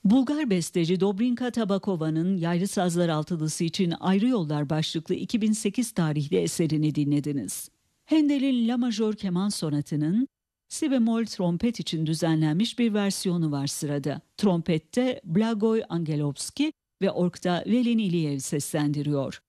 Bulgar besteci Dobrinka Tabakova'nın Yaylı Sazlar Altılısı için Ayrı Yollar başlıklı 2008 tarihli eserini dinlediniz. Handel'in La Majör Keman Sonatı'nın si bemol trompet için düzenlenmiş bir versiyonu var sırada. Trompette Blagoj Angelovski ve orgda Velin İliyev seslendiriyor.